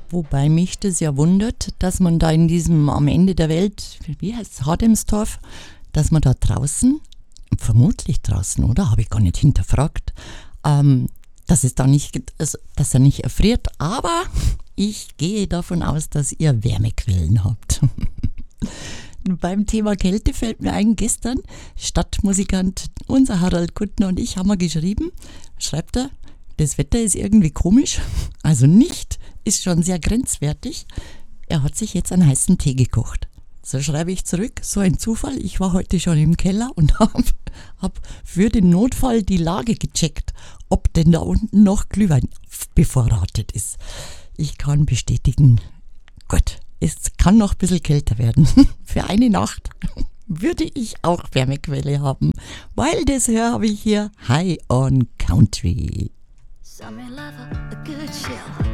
Wobei mich das ja wundert, dass man da in diesem am Ende der Welt, wie heißt es, Hademstorf, dass man da draußen, vermutlich draußen, oder? Habe ich gar nicht hinterfragt, dass es da nicht, dass er nicht erfriert, aber ich gehe davon aus, dass ihr Wärmequellen habt. Beim Thema Kälte fällt mir ein, gestern Stadtmusikant, unser Harald Kuttner und ich haben wir geschrieben, schreibt er, das Wetter ist irgendwie komisch, also nicht, ist schon sehr grenzwertig. Er hat sich jetzt einen heißen Tee gekocht. So schreibe ich zurück, so ein Zufall, ich war heute schon im Keller und hab für den Notfall die Lage gecheckt, ob denn da unten noch Glühwein bevorratet ist. Ich kann bestätigen, gut, es kann noch ein bisschen kälter werden. Für eine Nacht würde ich auch Wärmequelle haben, weil das habe ich hier High on Country. Some may love a good show.